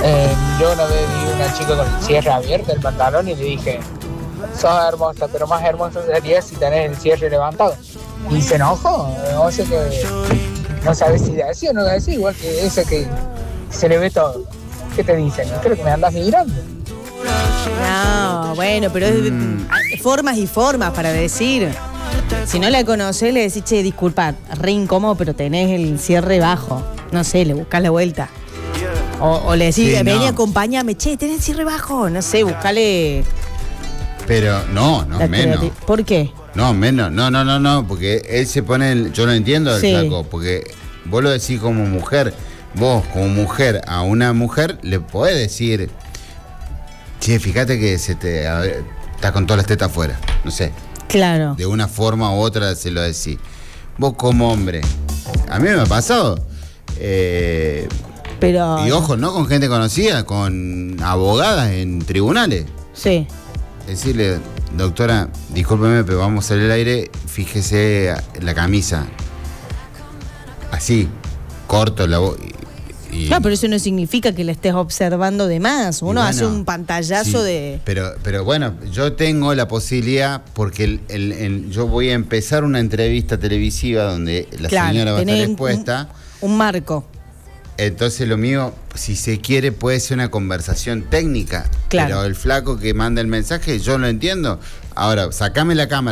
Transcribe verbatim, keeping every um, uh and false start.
Eh, yo una vez vi una chica con el cierre abierto del pantalón y le dije, sos hermosa, pero más hermosa sería si tenés el cierre levantado. Y se enojó, o sea que no sabes si decir o no decir, igual que ese que se le ve todo. ¿Qué te dicen? Creo que me andas mirando. No, bueno, pero es Mm. hay formas y formas para decir. Si no la conocés, le decís, che, disculpa, re incómodo, pero tenés el cierre bajo. No sé, le buscás la vuelta. O, o le decís, Sí, vení, no. acompáñame, che, tenés el cierre bajo. No sé, buscale Pero no, no, la menos. creati- ¿Por qué? No, menos. No, no, no, no, porque él se pone, el- yo lo entiendo, el Sí. flaco, porque vos lo decís como mujer. Vos, como mujer, a una mujer le podés decir, che, fíjate que se te a ver, estás con todas las tetas afuera. No sé. Claro. De una forma u otra se lo decís. Vos como hombre, a mí me ha pasado. Eh, Pero. y ojo, no con gente conocida, con abogadas en tribunales. Sí. Decirle, doctora, discúlpeme, pero vamos a salir al aire, fíjese la camisa. Así, corto la voz. Y, No, pero eso no significa que le estés observando de más. Uno y bueno, hace un pantallazo sí, de. Pero, pero bueno, yo tengo la posibilidad, porque el- el- el- yo voy a empezar una entrevista televisiva donde la Claro, señora va a estar tenés expuesta. Un, un marco. Entonces lo mío, si se quiere, puede ser una conversación técnica. Claro. Pero el flaco que manda el mensaje, yo lo entiendo. Ahora, sacame la cámara.